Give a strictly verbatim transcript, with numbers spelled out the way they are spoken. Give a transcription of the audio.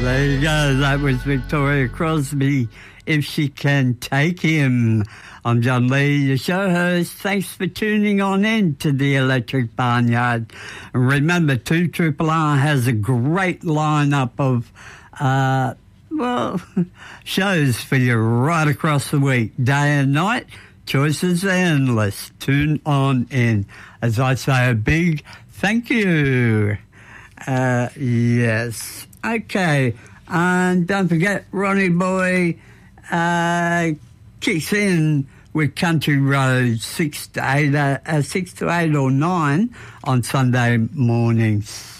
there you go. That was Victoria Crosby, If She Can Take Him. I'm John Lee, your show host. Thanks for tuning on in to the Electric Barnyard. And remember, two Triple R has a great lineup of, uh, well, shows for you right across the week, day and night. Choices are endless. Tune on in. As I say, a big thank you. Uh, yes. Okay. And don't forget, Ronnie Boy uh, kicks in with Country Road six to eight, uh, six to eight or nine on Sunday mornings.